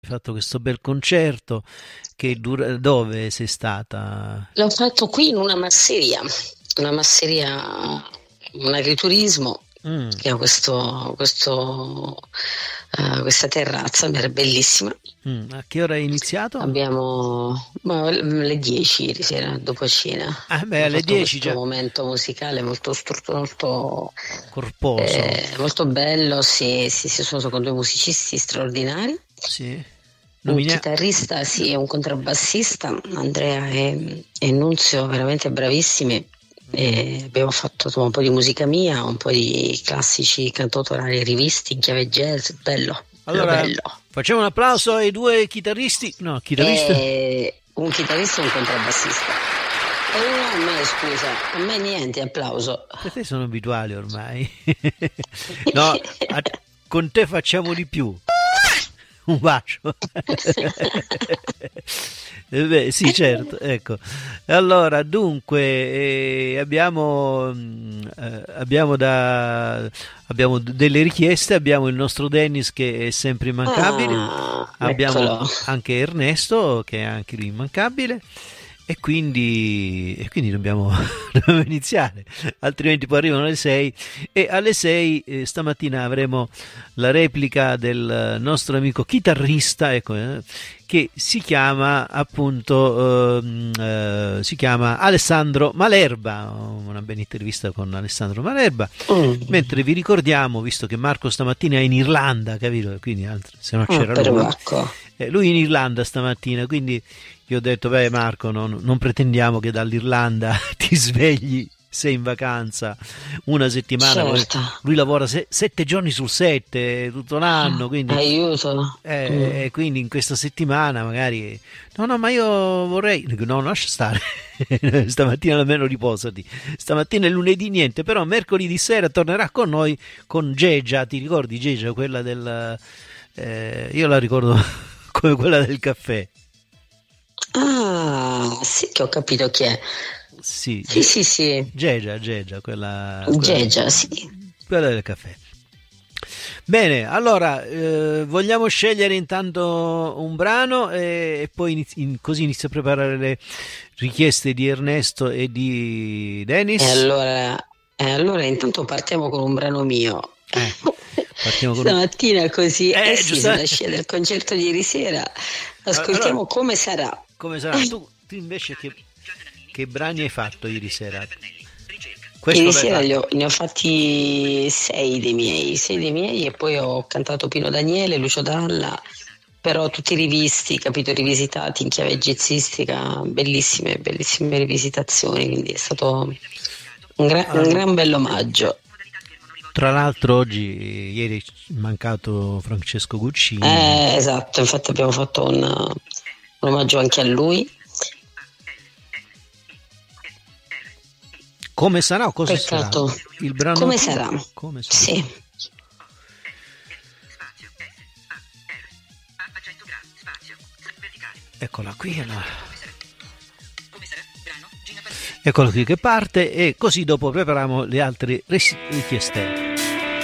fatto questo bel concerto che dove sei stata? L'ho fatto qui in una masseria, un agriturismo Mm, che ha questa terrazza bellissima. a che ora hai iniziato? Abbiamo le 10 ieri sera, dopo cena. Ah, beh, Abbiamo alle fatto 10 questo già, momento musicale molto, corposo, molto bello. Sì, sì, sì, sono con due musicisti straordinari. sì. Un Nomina- chitarrista, sì, e un contrabbassista, Andrea e Nunzio, veramente bravissimi. E abbiamo fatto insomma, un po' di musica mia, un po' di classici cantautorali rivisti in chiave jazz, bello, bello, Allora, bello. facciamo un applauso ai due chitarristi, no, chitarrista? E un chitarrista e un contrabbassista. E uno a me, scusa, a me niente, applauso. Per te sono abituali ormai. No, con te facciamo di più. Un bacio. Beh, sì, certo, ecco. Allora, dunque, abbiamo delle richieste, abbiamo il nostro Dennis che è sempre immancabile, Ah, abbiamo eccolo. anche Ernesto che è anche lui immancabile e quindi dobbiamo, dobbiamo iniziare, altrimenti poi arrivano le 6 e alle 6 stamattina avremo la replica del nostro amico chitarrista, ecco, che si chiama appunto si chiama Alessandro Malerba, una bella intervista con Alessandro Malerba, mentre Mm. vi ricordiamo, visto che Marco stamattina è in Irlanda, capito? Quindi se no Ah, c'era lui, perbacco. lui è in Irlanda stamattina, quindi io ho detto, beh Marco, non pretendiamo che dall'Irlanda ti svegli, sei in vacanza una settimana, poi Certo. lui lavora 7 giorni sul 7 tutto l'anno, quindi, Aiuto. Mm. quindi in questa settimana magari, no, no, ma io vorrei, dico, no, lascia stare, stamattina almeno riposati, stamattina è lunedì niente, però mercoledì sera tornerà con noi con Gegia, ti ricordi Gegia, quella del, io la ricordo come quella del caffè. Ah, sì che ho capito chi è. Sì, Sì, sì, sì. Gegia, quella Gegia, sì. quella del caffè. Bene, allora vogliamo scegliere intanto un brano e poi così inizio a preparare le richieste di Ernesto e di E Dennis. allora, e allora intanto partiamo con un brano mio. Eh, partiamo con un... Stamattina così, eh sì, sulla giustamente. scia del concerto di ieri sera, Allora, ascoltiamo Come sarà. come sarà? Tu invece che brani hai fatto ieri sera? Questo Ieri l'hai sera fatto? ne ho fatti sei dei miei e poi ho cantato Pino Daniele, Lucio Dalla, però tutti rivisti, capito, rivisitati in chiave jazzistica, bellissime, bellissime rivisitazioni, quindi è stato un Allora, gran bello omaggio. tra l'altro ieri è mancato Francesco Guccini. Esatto, infatti abbiamo fatto un omaggio anche a lui. Come sarà o cosa sarà? Peccato. Il brano Come tuo? sarà? Come sarà? Sì. Eccola qui, eccola qui che parte e così dopo prepariamo le altre richieste.